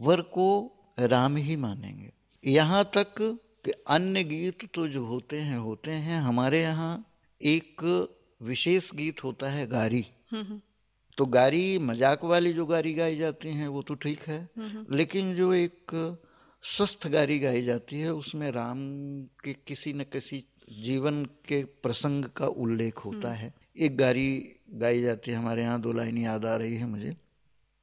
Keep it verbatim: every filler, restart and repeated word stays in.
वर को राम ही मानेंगे। यहाँ तक कि अन्य गीत तो जो होते हैं होते हैं हमारे यहाँ एक विशेष गीत होता है गारी। तो गारी मजाक वाली जो गारी गाई जाती हैं वो तो ठीक है, लेकिन जो एक स्वस्थ गारी गाई जाती है उसमें राम के किसी न किसी जीवन के प्रसंग का उल्लेख होता है। एक गारी गाई जाती है हमारे यहाँ, दो लाइन याद आ रही है मुझे।